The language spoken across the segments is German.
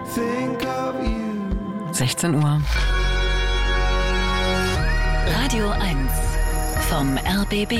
think of you. 16 Uhr. Radio 1 vom RBB.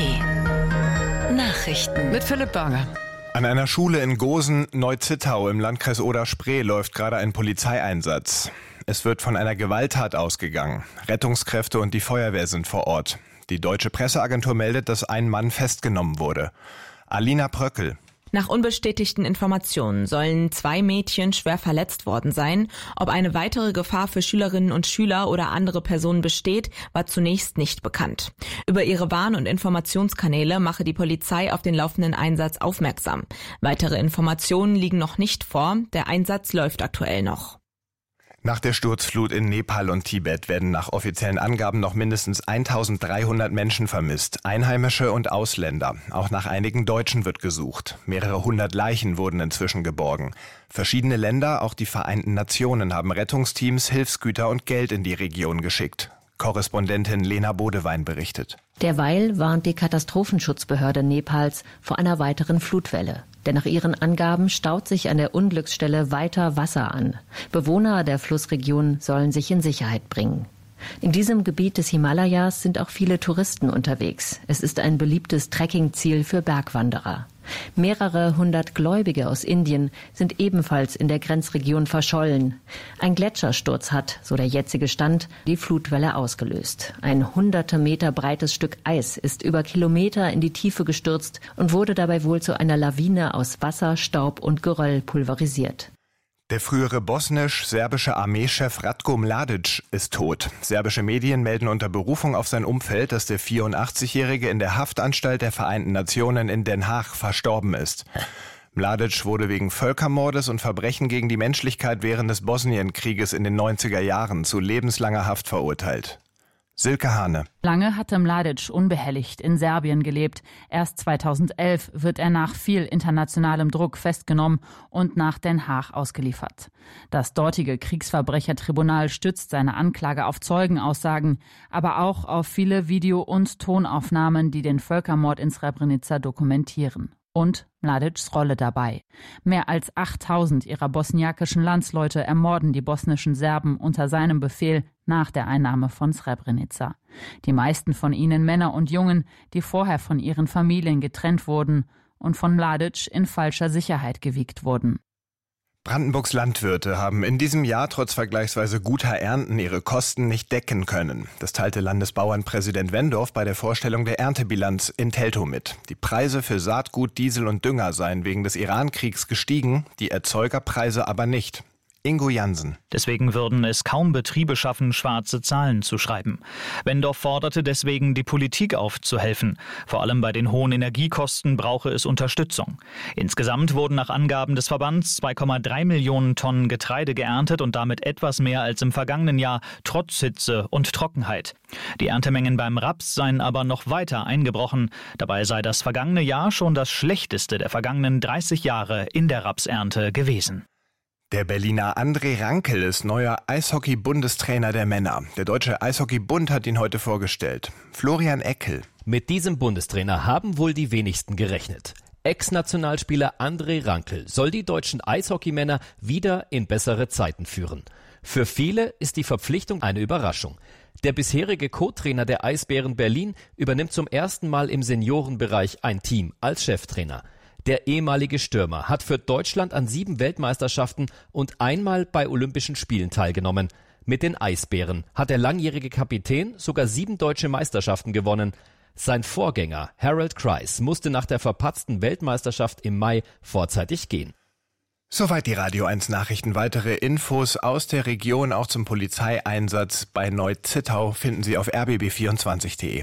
Nachrichten Mit Philipp Berger. An einer Schule in Gosen, Neu-Zittau im Landkreis Oder-Spree läuft gerade ein Polizeieinsatz. Es wird von einer Gewalttat ausgegangen. Rettungskräfte und die Feuerwehr sind vor Ort. Die deutsche Presseagentur meldet, dass ein Mann festgenommen wurde. Alina Pröckel. Nach unbestätigten Informationen sollen 2 Mädchen schwer verletzt worden sein. Ob eine weitere Gefahr für Schülerinnen und Schüler oder andere Personen besteht, war zunächst nicht bekannt. Über ihre Warn- und Informationskanäle mache die Polizei auf den laufenden Einsatz aufmerksam. Weitere Informationen liegen noch nicht vor. Der Einsatz läuft aktuell noch. Nach der Sturzflut in Nepal und Tibet werden nach offiziellen Angaben noch mindestens 1300 Menschen vermisst, Einheimische und Ausländer. Auch nach einigen Deutschen wird gesucht. Mehrere hundert Leichen wurden inzwischen geborgen. Verschiedene Länder, auch die Vereinten Nationen, haben Rettungsteams, Hilfsgüter und Geld in die Region geschickt. Korrespondentin Lena Bodewein berichtet. Derweil warnt die Katastrophenschutzbehörde Nepals vor einer weiteren Flutwelle. Denn nach ihren Angaben staut sich an der Unglücksstelle weiter Wasser an. Bewohner der Flussregion sollen sich in Sicherheit bringen. In diesem Gebiet des Himalayas sind auch viele Touristen unterwegs. Es ist ein beliebtes Trekkingziel für Bergwanderer. Mehrere hundert Gläubige aus Indien sind ebenfalls in der Grenzregion verschollen. Ein Gletschersturz hat, so der jetzige Stand, die Flutwelle ausgelöst. Ein hunderte Meter breites Stück Eis ist über Kilometer in die Tiefe gestürzt und wurde dabei wohl zu einer Lawine aus Wasser, Staub und Geröll pulverisiert. Der frühere bosnisch-serbische Armeechef Ratko Mladic ist tot. Serbische Medien melden unter Berufung auf sein Umfeld, dass der 84-Jährige in der Haftanstalt der Vereinten Nationen in Den Haag verstorben ist. Mladic wurde wegen Völkermordes und Verbrechen gegen die Menschlichkeit während des Bosnienkrieges in den 90er Jahren zu lebenslanger Haft verurteilt. Silke Hane. Lange hatte Mladic unbehelligt in Serbien gelebt. Erst 2011 wird er nach viel internationalem Druck festgenommen und nach Den Haag ausgeliefert. Das dortige Kriegsverbrechertribunal stützt seine Anklage auf Zeugenaussagen, aber auch auf viele Video- und Tonaufnahmen, die den Völkermord in Srebrenica dokumentieren. Und Mladics Rolle dabei. Mehr als 8000 ihrer bosniakischen Landsleute ermorden die bosnischen Serben unter seinem Befehl nach der Einnahme von Srebrenica. Die meisten von ihnen Männer und Jungen, die vorher von ihren Familien getrennt wurden und von Mladic in falscher Sicherheit gewiegt wurden. Brandenburgs Landwirte haben in diesem Jahr trotz vergleichsweise guter Ernten ihre Kosten nicht decken können. Das teilte Landesbauernpräsident Wendorf bei der Vorstellung der Erntebilanz in Teltow mit. Die Preise für Saatgut, Diesel und Dünger seien wegen des Iran-Kriegs gestiegen, die Erzeugerpreise aber nicht. Ingo Jansen. Deswegen würden es kaum Betriebe schaffen, schwarze Zahlen zu schreiben. Wendorf forderte deswegen, die Politik aufzuhelfen. Vor allem bei den hohen Energiekosten brauche es Unterstützung. Insgesamt wurden nach Angaben des Verbands 2,3 Millionen Tonnen Getreide geerntet und damit etwas mehr als im vergangenen Jahr, trotz Hitze und Trockenheit. Die Erntemengen beim Raps seien aber noch weiter eingebrochen. Dabei sei das vergangene Jahr schon das schlechteste der vergangenen 30 Jahre in der Rapsernte gewesen. Der Berliner André Rankel ist neuer Eishockey-Bundestrainer der Männer. Der Deutsche Eishockey-Bund hat ihn heute vorgestellt. Florian Eckel. Mit diesem Bundestrainer haben wohl die wenigsten gerechnet. Ex-Nationalspieler André Rankel soll die deutschen Eishockeymänner wieder in bessere Zeiten führen. Für viele ist die Verpflichtung eine Überraschung. Der bisherige Co-Trainer der Eisbären Berlin übernimmt zum ersten Mal im Seniorenbereich ein Team als Cheftrainer. Der ehemalige Stürmer hat für Deutschland an 7 Weltmeisterschaften und einmal bei Olympischen Spielen teilgenommen. Mit den Eisbären hat der langjährige Kapitän sogar 7 deutsche Meisterschaften gewonnen. Sein Vorgänger Harold Kreis musste nach der verpatzten Weltmeisterschaft im Mai vorzeitig gehen. Soweit die Radio 1 Nachrichten. Weitere Infos aus der Region, auch zum Polizeieinsatz bei Neu-Zittau, finden Sie auf rbb24.de.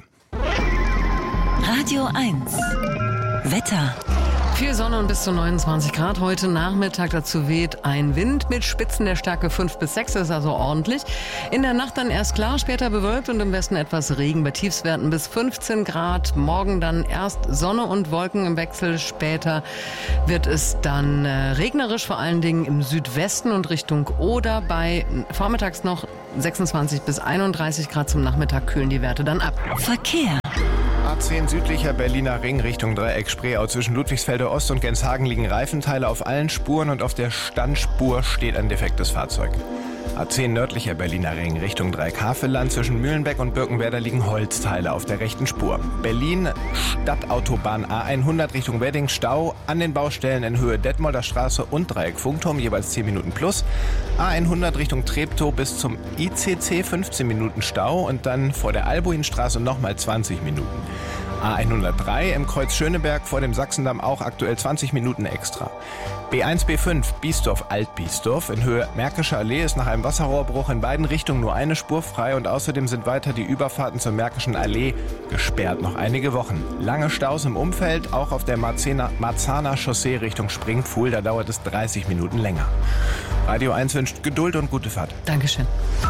Radio 1 Wetter. Viel Sonne und bis zu 29 Grad heute Nachmittag. Dazu weht ein Wind mit Spitzen der Stärke 5 bis 6, das ist also ordentlich. In der Nacht dann erst klar, später bewölkt und im Westen etwas Regen bei Tiefstwerten bis 15 Grad. Morgen dann erst Sonne und Wolken im Wechsel. Später wird es dann regnerisch, vor allen Dingen im Südwesten und Richtung Oder. Bei vormittags noch 26 bis 31 Grad, zum Nachmittag kühlen die Werte dann ab. Verkehr. A10 südlicher Berliner Ring Richtung Dreieck Spreeau. Zwischen Ludwigsfelde Ost und Genshagen liegen Reifenteile auf allen Spuren und auf der Standspur steht ein defektes Fahrzeug. A10 nördlicher Berliner Ring Richtung Dreieck-Havelland. Zwischen Mühlenbeck und Birkenwerder liegen Holzteile auf der rechten Spur. Berlin Stadtautobahn A100 Richtung Wedding. Stau an den Baustellen in Höhe Detmolder Straße und Dreieck Funkturm, jeweils 10 Minuten plus. A100 Richtung Treptow bis zum ICC 15 Minuten Stau und dann vor der Albuinstraße nochmal 20 Minuten. A103 im Kreuz Schöneberg vor dem Sachsendamm auch aktuell 20 Minuten extra. B1, B5 Biesdorf-Altbiesdorf in Höhe Märkische Allee ist nach einem Wasserrohrbruch in beiden Richtungen nur eine Spur frei und außerdem sind weiter die Überfahrten zur Märkischen Allee gesperrt, noch einige Wochen. Lange Staus im Umfeld, auch auf der Marzahner Chaussee Richtung Springpfuhl, da dauert es 30 Minuten länger. Radio 1 wünscht Geduld und gute Fahrt. Dankeschön.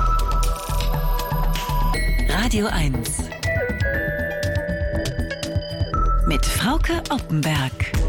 Radio 1 mit Frauke Oppenberg.